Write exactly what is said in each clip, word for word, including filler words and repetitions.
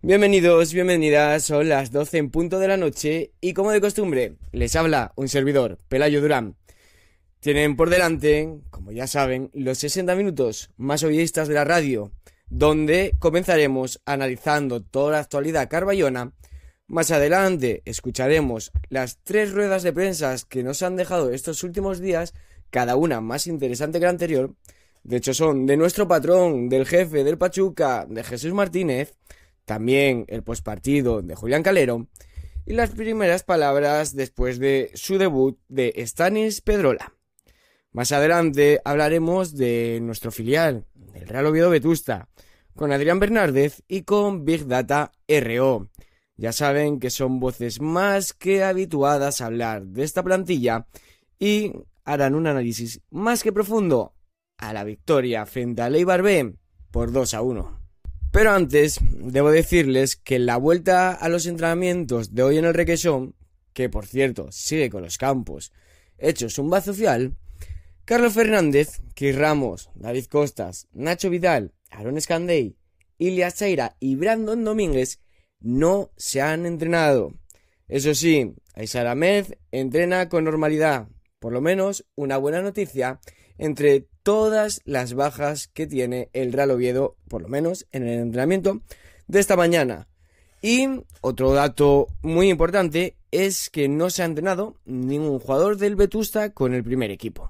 Bienvenidos, bienvenidas, son las doce en punto de la noche y como de costumbre, les habla un servidor, Pelayo Durán. Tienen por delante, como ya saben, los sesenta minutos más ovidistas de la radio, donde comenzaremos analizando toda la actualidad carballona. Más adelante escucharemos las tres ruedas de prensa que nos han dejado estos últimos días, cada una más interesante que la anterior. De hecho son de nuestro patrón, del jefe del Pachuca, de Jesús Martínez, también el postpartido de Julián Calero y las primeras palabras después de su debut de Stanis Pedrola. Más adelante hablaremos de nuestro filial, el Real Oviedo Vetusta, con Adrián Bernárdez y con Big Data R O. Ya saben que son voces más que habituadas a hablar de esta plantilla y harán un análisis más que profundo a la victoria frente al Eibar B por dos a uno. Pero antes, debo decirles que en la vuelta a los entrenamientos de hoy en el Requesón, que por cierto sigue con los campos hechos un bazo fial, Carlos Fernández, Chris Ramos, David Costas, Nacho Vidal, Aaron Escandey, Ilias Chaira y Brandon Domínguez no se han entrenado. Eso sí, Aysar Ahmed entrena con normalidad, por lo menos una buena noticia entre todas las bajas que tiene el Real Oviedo, por lo menos en el entrenamiento de esta mañana. Y otro dato muy importante es que no se ha entrenado ningún jugador del Vetusta con el primer equipo.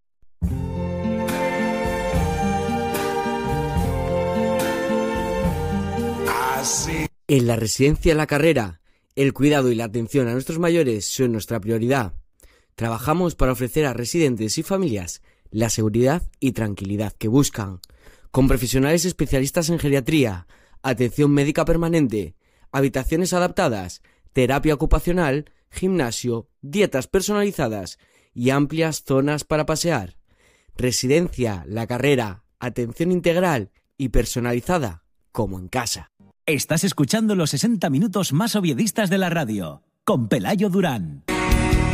Así. En la residencia La Carrera, el cuidado y la atención a nuestros mayores son nuestra prioridad. Trabajamos para ofrecer a residentes y familias la seguridad y tranquilidad que buscan, con profesionales especialistas en geriatría, atención médica permanente, habitaciones adaptadas, terapia ocupacional, gimnasio, dietas personalizadas y amplias zonas para pasear. Residencia La Carrera, atención integral y personalizada, como en casa. Estás escuchando los sesenta minutos más oviedistas de la radio, con Pelayo Durán.